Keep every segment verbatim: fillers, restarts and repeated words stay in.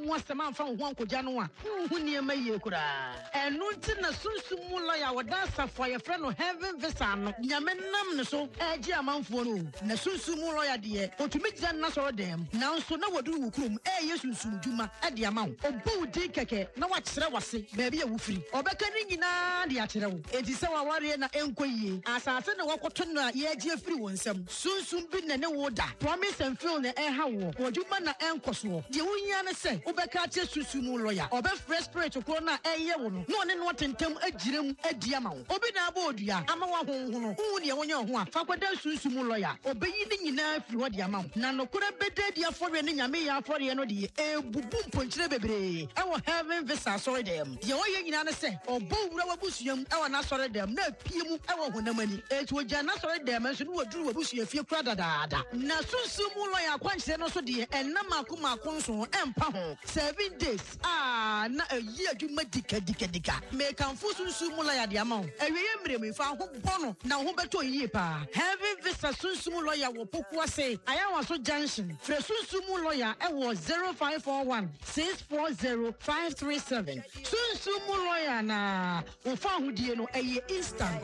mu asema amfa ho ankogya no a hu niema ye kura enu nti na sunsum mu lawyer wada safo ye frɛ no Heaven Visa no nyame nam ne so agi amanfo no na sunsum mu lawyer de otumi gya na so dem nanso na wadu wukurum e ye sunsum dwuma e de ama wo obu di keke na wa kyerɛ wase baabi a wo firi obɛka ni nyina de akyerɛ wo enti sɛ wa ware na enkoyie asase na wakoto na ye agi afiri wo nsam sunsum bi na ne wo da promise and feel na e ha wo odwuma na enkoso de wo nya ne sɛ obɛka kyerɛ sunsum mu lawyer obɛfrɛ spirit ko na ɛyɛ wo no no ne no tentem agirem adi ama wo obi na aba odua ama wa honhono hu ne wonya ho a fa kwada sunsum mu lawyer obeyi ne nyina afiri ho de ama wo na no kora beda dia fɔre ne nyame ya fɔre no de ebubu mponkyere bebree ɛwɔ Heaven Visa sorry dem ye wo ye nyina ne sɛ ɔbɔ wura wabusuam ɛwɔ na sorry dem na pie mu ɛwɔ honamani etu ogya na sorry dem nso no waduru wabusua fie kura dadaada na sunsum mu lawyer akwankyere no so de ɛnam akoma akonso ɛmpa ho seven days ah na ayi adwuma dika dika dika me kan fu sunsum mu lawyer de ama wo awiye mrem fa ho bono na ho beto yie pa Heaven Visa sunsum lawyer wo poku ase ayawa so junction fre sunsum lawyer ɛwɔ zero five four one six four zero five three seven sunsum lawyer na wo fa hodie no ɛyɛ instant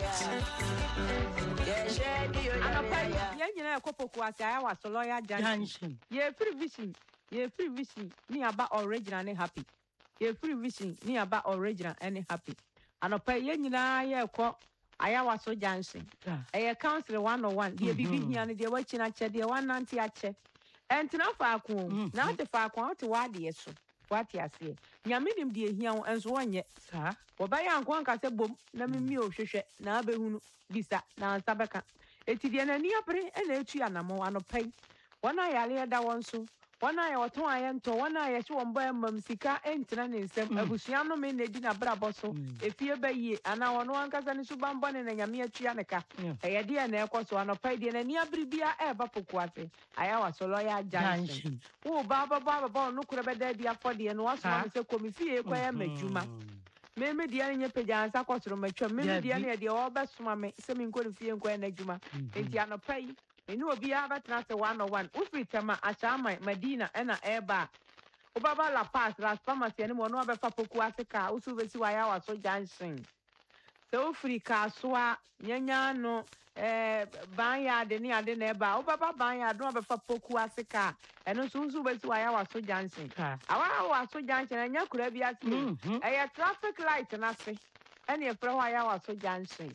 ye nyina ekopoku ase ayawa so lawyer junction ye free vision ye free vision ni aba original ne happy ye free vision ni aba original and happy anopa ye nyina ye ekọ ayawa so junction eh council one oh one de bibi hia ne de wachi na che de one ninety ache entina faako na te faako te wade yeso wate ase nyame nim de hia wo enso wonye sa wo ba ya anko anka se bom na mimi ohwehwe na abehunu bisa na ansabeka eti de na ni apre e na etu anamo anopa wona yale da wonso wana ya wato ayento wana ya chi womba mam sika entina ne nsem abusua no me na di na brabo so efie baye ana wono ankasa ne suban bone na nyame atua ne ka eye de na ekoso anopa de na ni abribia e ba pokuase aya wa solo ya junction wo ba ba ba ba no kura beda dia fode no waso ma se komifie kwa ya madwuma me me dia nye pejansa kwosoro matwa me me dia na de o besoma me se me nko fie nko na adwuma enti anopa yi enu obi abatna se one oh one ufritama achama Madina ena eba obaba la pass la pharmacy ene mo no abefa poku aseka usu besi waya wa so junction se ufrika soa nyanya no eh banya de ni ade na eba obaba banya do abefa poku aseka eno so usu besi waya wa so junction awa wa so junction enya kura bi ase eh traffic light na se any a pro wire was so junction.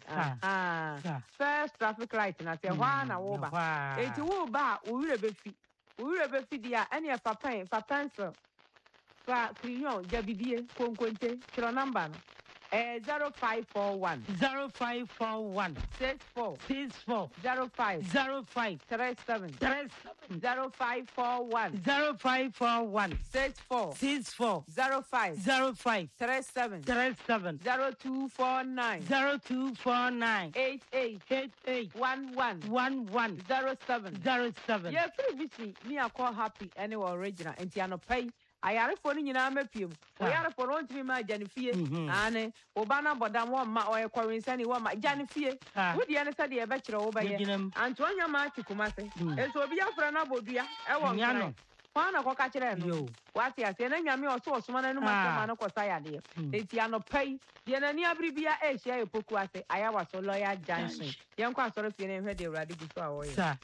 Ah, first traffic light na say one na wo ba. Eti wo ba wo wire be fi. Wo wire be fi dia any a papa fa pencil. Fa crayon jabidie konkonte kilo number no. Eh zero five four one zero five four one six four six four zero five zero five three seven three seven zero five four one zero five four one six four six four zero five zero five three seven three seven zero two four nine zero two four nine eight eight eight eight one one one one zero seven zero seven. Yeah, free vision me I call happy anyway original enti anopai ayare fo ni nyina mapiem ayare fo no ntimi ma jane fie ane oba na bodam wo ma oye kwensani wo ma jane fie wo de ne se de e be kire wo ba ye anto anya ma tikuma se eso obi afra na bodua e wo nkran wana ko ka kire no wati ase na nyame oso osoma na no ma ma no ko saya de enti anopai de na ni abribia e hia e poku ase ayawa so lawyer junction yen kwa soro fie ne hwe de urade gu so awoye sa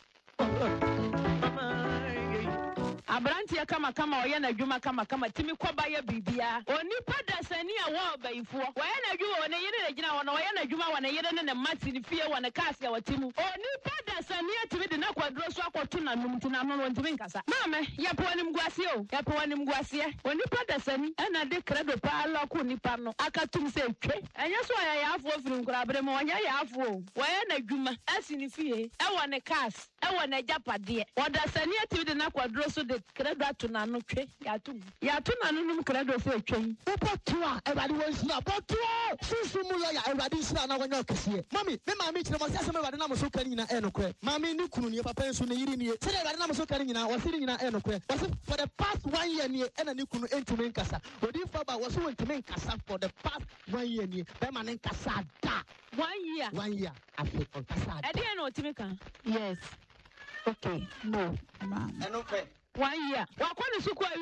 Abrantia kama kama oye na dwuma kama kama timi kwaba ya bibia onipa dasani a wo bayifo oye na dwuma one yire na gina wona oye na dwuma wona yire ne ne mati ni fie wona kaase a watimu onipa dasani atimi de na kwadro so akoto na num tina no ntimi nkasa mame ya po anim guase o ya po anim guase onipa dasani na de credo pa ala ko nipa no akatum se twe enye so oye ya afo ofiri nkura bre mo oye ya afo oye na dwuma asini fie e wona kaase e wona japade odasani atimi de na kwadro so de credo atuna no twe ya tu ya tu na no num credo so twe upotu a everybody wants na potu susu mu lawyer everybody sira na wonya okese mami me mami kire mo se asem everybody na mo so kan nyina e no kwe mami ni kunu ni papa enso na yiri ni se everybody na mo so kan nyina wasiri nyina e no kwe wase for the past one year ni e na ni kunu entumi nkasa odi fa ba wase entumi nkasa for the past one year ni be ma ne nkasa da one year one year afi nkasa e dey na otimi kan yes okay no ma e no kwe one year wa kwa ni suku